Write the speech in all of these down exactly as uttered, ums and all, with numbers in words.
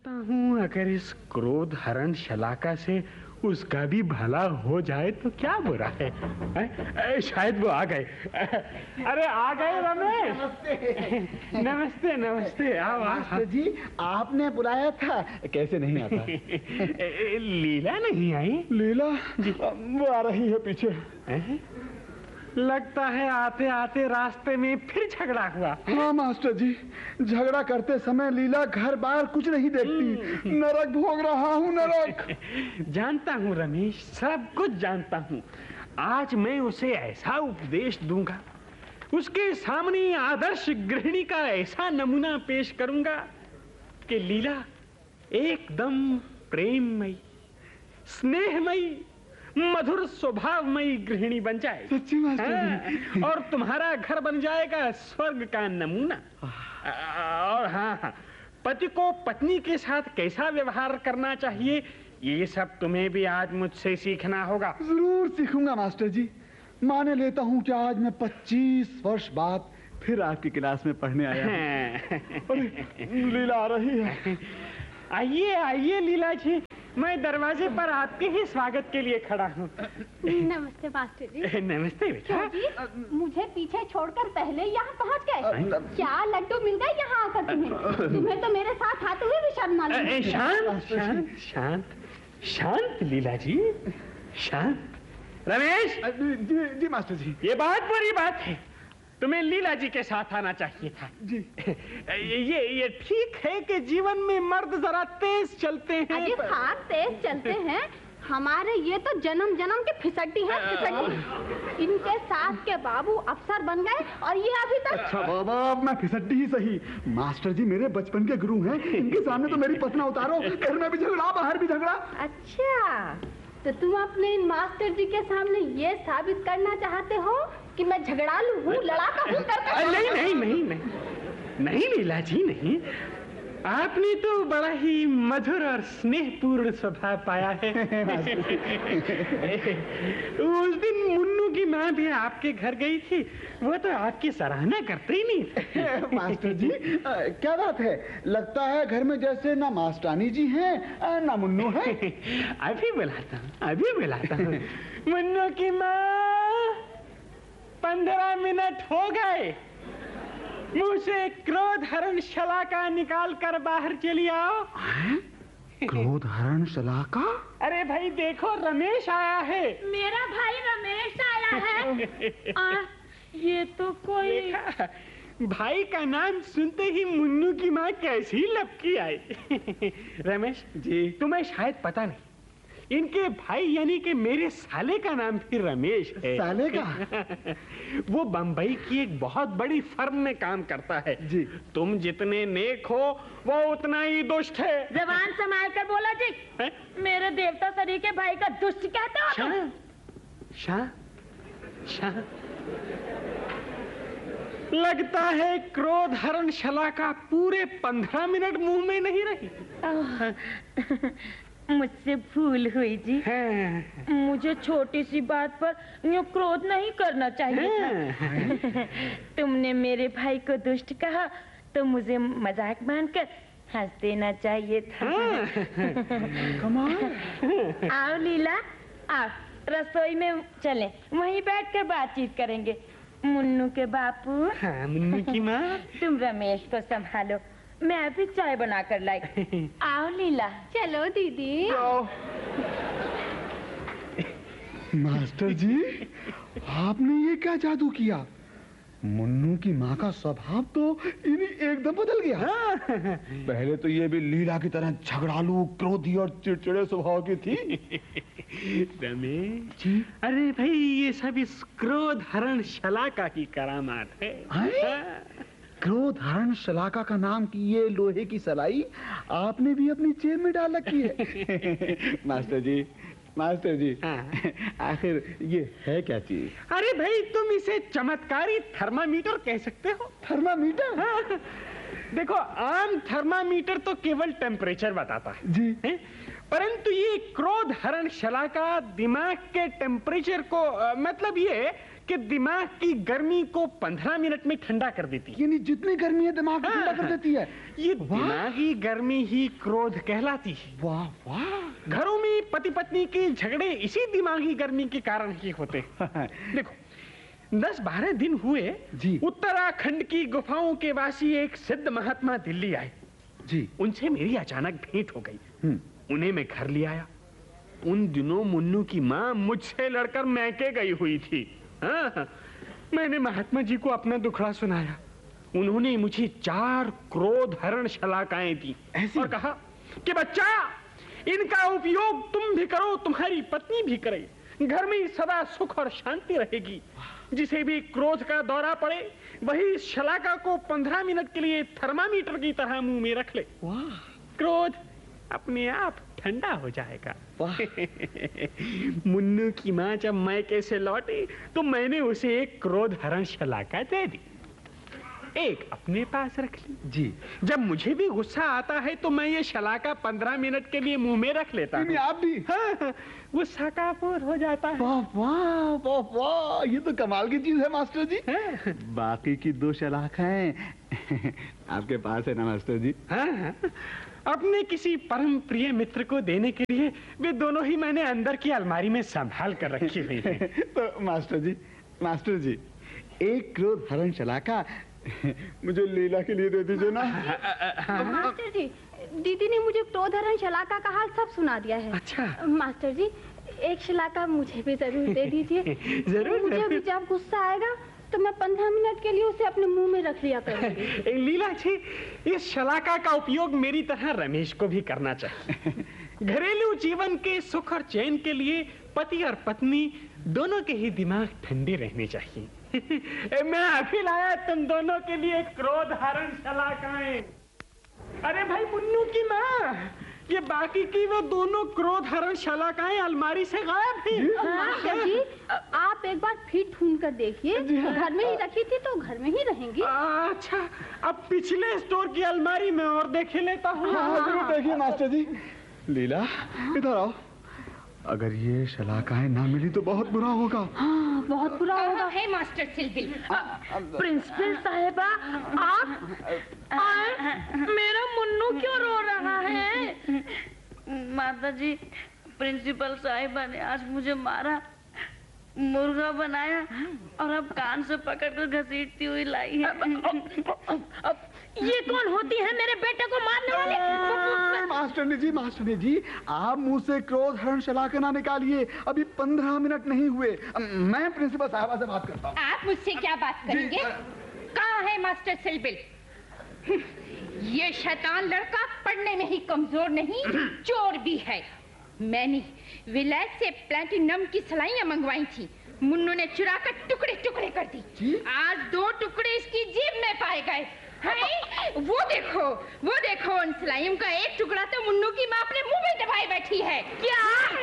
सोचता हूँ अगर इस क्रोध हरण शलाका से उसका भी भला हो जाए तो क्या बुरा है, है? शायद वो आ गए। अरे आ गए रमेश। नमस्ते नमस्ते नमस्ते। आओ मास्टर जी, आपने बुलाया था, कैसे नहीं आता? लीला नहीं आई? लीला वो आ रही है पीछे। है? लगता है आते आते रास्ते में फिर झगड़ा हुआ। हाँ मास्टर जी, झगड़ा करते समय लीला घर बार कुछ नहीं देखती, नरक भोग रहा हूँ, नरक। जानता हूँ रमेश, सब कुछ जानता हूँ। आज मैं उसे ऐसा उपदेश दूंगा, उसके सामने आदर्श गृहिणी का ऐसा नमूना पेश करूंगा कि लीला एकदम प्रेममयी, स्नेहमयी, मधुर स्वभावमयी गृहिणी बन जाए। सच्ची मास्टर जी। और तुम्हारा घर बन जाएगा स्वर्ग का नमूना। और हाँ हाँ, पति को पत्नी के साथ कैसा व्यवहार करना चाहिए, ये सब तुम्हें भी आज मुझसे सीखना होगा। जरूर सीखूंगा मास्टर जी। मान लेता हूँ कि आज मैं पच्चीस वर्ष बाद फिर आपकी क्लास में पढ़ने आया हूँ। लीला आ रही है। आइए आइए लीला जी, मैं दरवाजे पर आपके ही स्वागत के लिए खड़ा हूँ। नमस्ते मास्टर जी। नमस्ते बेटा। मुझे पीछे छोड़कर पहले यहाँ पहुँच गए। क्या लड्डू मिल गए यहाँ आकर तुम्हें? तुम्हें तो मेरे साथ आते हुए भी शर्म मालूम है। शांत शांत शांत शांत लीला जी, शांत। रमेश। जी जी मास्टर जी। ये बहुत बुरी बात है, तुम्हें लीला जी के साथ आना चाहिए था। जी। ये ये ठीक है कि जीवन में मर्द जरा तेज चलते हैं। अरे हाँ, तेज चलते हैं। हमारे ये तो जन्म जन्म के फिसड्डी हैं, फिसड्डी। इनके सास के बाबू अफसर बन गए और ये अभी तक। अच्छा बाबा, मैं फिसड्डी ही सही, मास्टर जी मेरे बचपन के गुरु हैं, इनके सामने तो मेरी पतना उतारो। घर में भी झगड़ा, बाहर भी झगड़ा। अच्छा, तो तुम अपने इन मास्टर जी के सामने ये साबित करना चाहते हो कि मैं झगड़ालू हूँ, लड़ाका हूँ? नहीं नहीं नहीं नहीं नहीं लीला जी, नहीं। आपने तो बड़ा ही मधुर और स्नेहपूर्ण स्वभाव पाया है। उस दिन मुन्नू की माँ भी आपके घर गई थी, वो तो आपकी सराहना करते ही नहीं थे। मास्टर जी क्या बात है, लगता है घर में जैसे ना मास्टरानी जी हैं ना मुन्नू है। अभी बुलाता हूँ, अभी बुलाता हूँ। मुन्नू की माँ, पंद्रह मिनट हो गए, मुंह से क्रोध हरण शलाका निकाल कर बाहर चली आओ। क्रोध हरण शलाका? अरे भाई देखो, रमेश आया है। मेरा भाई रमेश आया है। आ, ये तो कोई भाई का नाम सुनते ही मुन्नू की माँ कैसी लपकी आई। रमेश जी, तुम्हें शायद पता नहीं, इनके भाई यानी कि मेरे साले का नाम भी रमेश है। साले का? वो बंबई की एक बहुत बड़ी फर्म में काम करता है जी। तुम जितने नेक हो वो उतना ही दुष्ट है। जबान संभाल कर बोला जी। है? मेरे देवता सरी के भाई का दुष्ट कहते हो? शाह, शाह, शाह। लगता है क्रोध हरण शलाका पूरे पंद्रह मिनट मुंह में नहीं रही। मुझसे भूल हुई जी। हाँ। मुझे छोटी सी बात पर यूं क्रोध नहीं करना चाहिए था। तुमने मेरे भाई को दुष्ट कहा तो मुझे मजाक मानकर हंस देना चाहिए था। कमाल। आओ लीला, आओ रसोई में चलें, वहीं बैठकर बातचीत करेंगे। मुन्नू के बापू। हाँ, मुन्नू की माँ। तुम रमेश को संभालो, मैं अभी चाय बना कर लाई। आओ लीला। चलो दीदी। मास्टर जी, आपने ये क्या जादू किया? मुन्नू की माँ का स्वभाव तो इन्हीं एकदम बदल गया। पहले तो ये भी लीला की तरह झगड़ालू, क्रोधी और चिड़चिड़े स्वभाव की थी। रमेश जी, अरे भाई ये सब इस क्रोध हरण शलाका की करामात है। क्रोध हरण शलाका का नाम की ये लोहे की सलाई आपने भी अपनी जेब में डाल रखी है। मास्टर जी, मास्टर जी, आखिर ये है क्या चीज? अरे भाई तुम इसे चमत्कारी थर्मामीटर कह सकते हो। थर्मामीटर? हाँ। देखो, आम थर्मामीटर तो केवल टेम्परेचर बताता है जी है? परंतु ये क्रोध हरण शलाका दिमाग के टेम्परेचर को आ, मतलब ये कि दिमाग की गर्मी को पंद्रह मिनट में ठंडा कर देती है। यानी जितनी गर्मी है दिमाग को ठंडा कर देती है। ये दिमागी गर्मी ही क्रोध कहलाती है। वाह वाह। घरों में पति पत्नी के झगड़े इसी दिमागी गर्मी के कारण ही होते हैं। देखो, दस बारह दिन हुए जी। उत्तराखंड की गुफाओं के वासी एक सिद्ध महात्मा दिल्ली आए जी। उनसे मेरी अचानक भेंट हो गई। उन्हें मैं घर ले आया। उन दिनों मुन्नू की माँ मुझसे लड़कर मैके गई हुई थी। हाँ, मैंने महात्मा जी को अपना दुखड़ा सुनाया। उन्होंने मुझे चार क्रोध हरण शलाकाएं दी और कहा कि बच्चा, इनका उपयोग तुम भी करो, तुम्हारी पत्नी भी करे, घर में सदा सुख और शांति रहेगी। जिसे भी क्रोध का दौरा पड़े वही शलाका को पंद्रह मिनट के लिए थर्मामीटर की तरह मुंह में रख ले। क्रोध अपने आप ठंडा हो जाएगा। मुन्नू की माँ जब मैके से लौटी तो मैंने उसे एक क्रोध हरण शलाका दे दी, एक अपने पास रख ली। जी। जब मुझे भी गुस्सा आता है तो मैं ये शलाका पंद्रह मिनट के लिए मुंह में रख लेता हूँ। आप भी? हाँ, गुस्सा काबू हो जाता है। वाह वाह वाह वाह, ये तो कमाल की चीज है मास्टर जी। हाँ। बाकी की दो शलाखाएं आपके पास है ना मास्टर जी? हाँ, हाँ। अपने किसी परम प्रिय मित्र को देने के लिए वे दोनों ही मैंने अंदर की अलमारी में संभाल कर रखी हुई है। तो मास्टर जी, मास्टर जी, एक क्रोध हरण शलाका मुझे लीला के लिए दे दीजिए ना। मास्टर जी, दीदी ने मुझे क्रोध हरण शलाका का हाल सब सुना दिया है। अच्छा। मास्टर जी, एक शलाका मुझे भी जरूर दे दीजिए। जरूर। मुझे भी जब गुस्सा आएगा तो मैं पंद्रह मिनट के लिए उसे अपने मुंह में रख लिया करूंगी। लीला जी, इस शलाका का उपयोग मेरी तरह रमेश को भी करना चाहिए। घरेलू जीवन के सुख और चैन के लिए पति और पत्नी दोनों के ही दिमाग ठंडे रहने चाहिए। मैं अभी लाया तुम दोनों के लिए क्रोध हरण शलाकाएं। अरे भाई मुन्नू की माँ, ये बाकी की वो दोनों क्रोध हरण शलाकाएं अलमारी से गायब थी। मास्टर जी, आप एक बार फिर ढूंढ कर देखिए। घर में ही रखी थी तो घर में ही रहेंगी। अच्छा, अब पिछले स्टोर की अलमारी में और देखे लेता हूँ। हाँ, जरूर देखिए मास्टर जी। लीला, इधर आओ। अगर ये शलाकाएं ना मिली तो बहुत बुरा होगा। हाँ, बहुत बुरा होगा। है मास्टर सिलबिल। प्रिंसिपल साहिबा, आप आए? मेरा मुन्नू क्यों रो रहा है? माता जी, प्रिंसिपल साहिबा ने आज मुझे मारा, मुर्गा बनाया और अब कान से पकड़कर घसीटती हुई लाई है। अब, अब ये कौन होती है मेरे बेटे को मारने वाले? मास्टर जी, मास्टर जी, आप मुंह से क्रोध हरण शलाका ना निकालिए। अभी पंद्रह मिनट नहीं हुए। मैं प्रिंसिपल साहिबा से बात करता हूँ। आप मुझसे क्या बात करेंगे? कहाँ है मास्टर सिलबिल? ये शैतान लड़का पढ़ने में ही कमजोर नहीं, चोर भी है। मैंने विलायत से प्लैटिनम की सलाइयां मंगवाई थी, मुन्नू ने चुरा कर टुकड़े टुकड़े कर दी। आज दो टुकड़े इसकी जेब में पाए गए। वो देखो, वो देखो, उन सलाइयों का एक टुकड़ा तो मुन्नू की माँ अपने मुंह में दबाए बैठी है। क्या?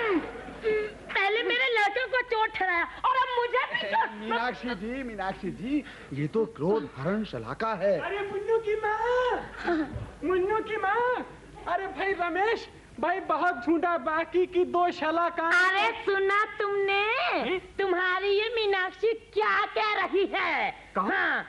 पहले मेरे लड़के को चोट ठहराया और अब मुझे भी चोट। मीनाक्षी जी, मीनाक्षी जी, ये तो क्रोध हरण शलाका है। अरे मुन्नू की माँ, मुन्नू की माँ, अरे भाई रमेश भाई, बहुत ढूंढा, बाकी की दो शलाका। अरे सुना तुमने? है? तुम्हारी ये मीनाक्षी क्या कह रही है? हाँ।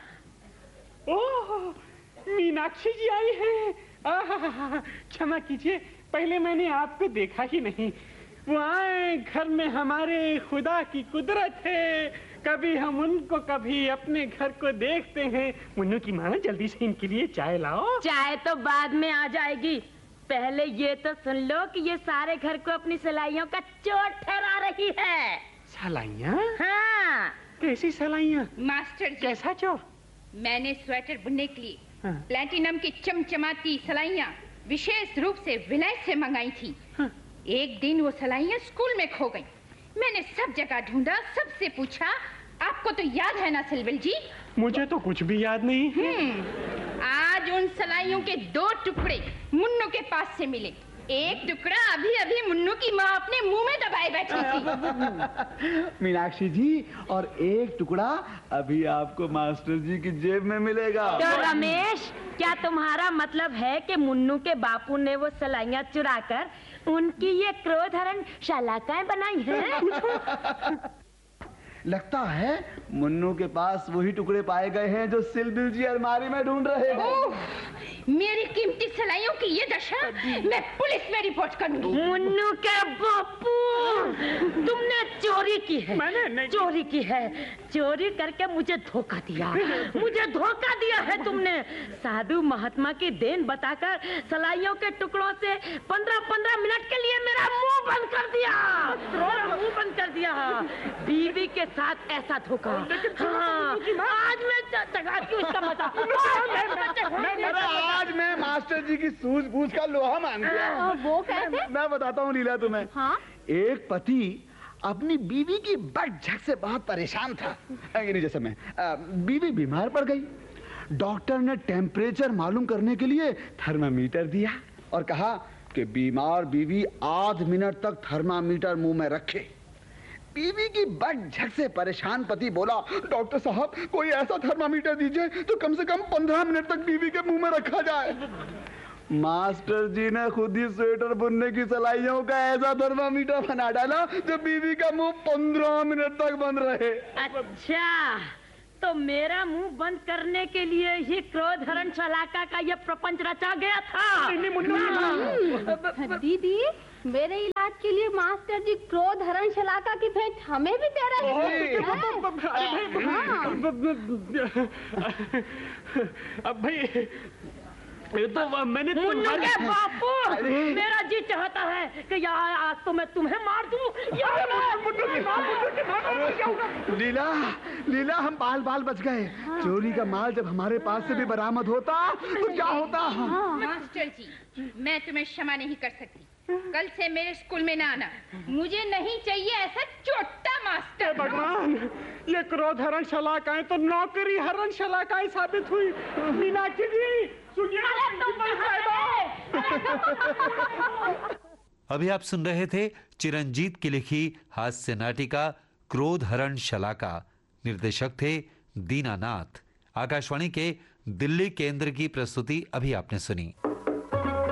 ओह, मीनाक्षी जी आई हैं। क्षमा कीजिए, पहले मैंने आपको देखा ही नहीं। वो आए घर में, हमारे खुदा की कुदरत है, कभी हम उनको कभी अपने घर को देखते हैं। मुन्नू की माँ, जल्दी से इनके लिए चाय लाओ। चाय तो बाद में आ जाएगी, पहले ये तो सुन लो कि ये सारे घर को अपनी सलाइयों का चोट ठहरा रही है। सलाइयाँ? हाँ। कैसी सलाइयाँ? मास्टर जी, कैसा चोर? मैंने स्वेटर बुनने के लिए हाँ। प्लैटिनम की चमचमाती सलाइयाँ विशेष रूप से विलायत से मंगाई थी। हाँ। एक दिन वो सलाइयाँ स्कूल में खो गई। मैंने सब जगह ढूंढा, सबसे पूछा। आपको तो याद है ना सिलबिल जी? मुझे तो कुछ भी याद नहीं है। आज उन सलाइयों के दो टुकड़े मुन्नू के पास से मिले। एक टुकड़ा अभी अभी मुन्नू की माँ अपने मुंह में दबाए बैठी थी। मीनाक्षी जी, और एक टुकड़ा अभी आपको मास्टर जी की जेब में मिलेगा। तो रमेश, क्या तुम्हारा मतलब है कि मुन्नू के बापू ने वो सलाइयां चुराकर उनकी ये क्रोधहरण शलाकाएं बनाई हैं? लगता है मुन्नू के पास वही टुकड़े पाए गए हैं जो सिलबिल जी अलमारी में ढूंढ रहे हैं। मेरी कीमती सलाइयों की ये दशा, मैं पुलिस में रिपोर्ट करूंगी। मुन्नू के बापू, तुमने चोरी की है। मैंने नहीं। चोरी की है, चोरी करके मुझे धोखा दिया, मुझे धोखा दिया है तुमने। साधु महात्मा की देन बताकर सलाइयों के टुकड़ों से पंद्रह पंद्रह मिनट के लिए मेरा मुंह बंद कर दिया, मेरा मुंह बंद कर दिया। बीवी के साथ ऐसा धोखा, हाँ, आज मैं चगाती हूँ इसका मजा। आज मैं मास्टर जी की सूझबूझ का लोहा मान गया। वो कैसे? मैं बताता हूँ लीला तुम्हें। हाँ? एक पति अपनी बीवी की बट झक से बहुत परेशान था। नहीं, जैसे मैं आ, बीवी बीमार पड़ गई। डॉक्टर ने टेम्परेचर मालूम करने के लिए थर्मामीटर दिया और कहा कि बीमार बीवी आध मिनट तक थर्मामीटर मुंह में रखे। बीवी की बट झक से परेशान पति बोला, डॉक्टर साहब कोई ऐसा थर्मामीटर दीजिए तो कम से कम पंद्रह मिनट तक बीवी के मुंह में रखा जाए। मास्टर जी ने खुद ही स्वेटर बुनने की सलाइयों का ऐसा थर्मामीटर बना डाला जो बीवी का मुंह पंद्रह मिनट तक बंद रहे। अच्छा, तो मेरा मुंह बंद करने के लिए ही क्रोधहरण शलाका का ये प्रपंच रचा गया था। दीदी, मेरे इलाज के लिए मास्टर जी क्रोध हरण शलाका की भेंट हमें भी दे रहे हैं। अब भाई ये तो मैंने मुन्नू के बापू, मेरा जी चाहता है कि यहाँ आज तो मैं तुम्हें मार दूं। लीला, लीला, हम बाल बाल बच गए। चोरी का माल जब हमारे पास से भी बरामद होता तो क्या होता? मास्टर जी, मैं तुम्हें क्षमा नहीं कर सकती। कल से मेरे स्कूल में ना आना। मुझे नहीं चाहिए ऐसा चोटा मास्टर। भगवान, ये क्रोध हरण शलाकाएं तो नौकरी हरण शलाकाएं साबित हुई। मीनाक्षी जी, सुनिए। अभी आप सुन रहे थे चिरंजीत की लिखी हास्य नाटिका क्रोध हरण शलाका। निर्देशक थे दीनानाथ। आकाशवाणी के दिल्ली केंद्र की प्रस्तुति अभी आपने सुनी।